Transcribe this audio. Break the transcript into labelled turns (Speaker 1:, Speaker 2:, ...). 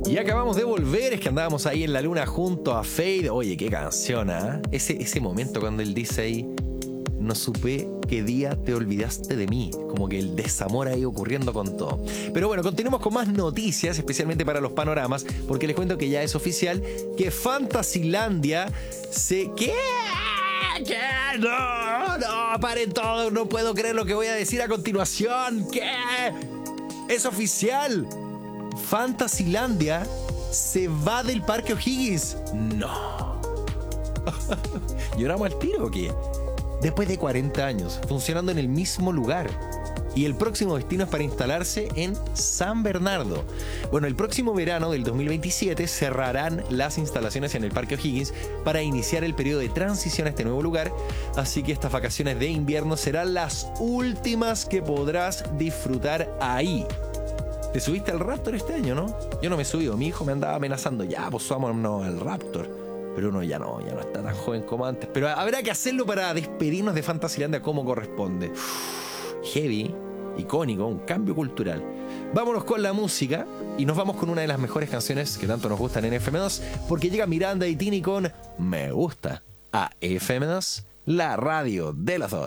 Speaker 1: Y acabamos de volver, es que andábamos ahí en la luna junto a Fade. Oye, qué canción, ¿eh? Ese momento cuando él dice ahí, no supe qué día te olvidaste de mí. Como que el desamor ahí ocurriendo con todo. Pero bueno, continuemos con más noticias, especialmente para los panoramas, porque les cuento que ya es oficial que Fantasylandia se... ¿Qué? No, paren todo, no puedo creer lo que voy a decir a continuación. ¿Qué? Es oficial. Fantasylandia se va del Parque O'Higgins. No. ¿Lloramos al tiro o qué? Después de 40 años funcionando en el mismo lugar. Y el próximo destino es para instalarse en San Bernardo. Bueno, el próximo verano del 2027 cerrarán las instalaciones en el Parque O'Higgins para iniciar el periodo de transición a este nuevo lugar. Así que estas vacaciones de invierno serán las últimas que podrás disfrutar ahí. ¿Te subiste al Raptor este año, no? Yo no me he subido. Mi hijo me andaba amenazando. Ya, pues vámonos al Raptor. Pero uno ya no está tan joven como antes. Pero habrá que hacerlo para despedirnos de Fantasylandia como corresponde. Heavy, icónico, un cambio cultural. Vámonos con la música y nos vamos con una de las mejores canciones que tanto nos gustan en FM2, porque llega Miranda y Tini con Me Gusta a FM2, la radio de las dos.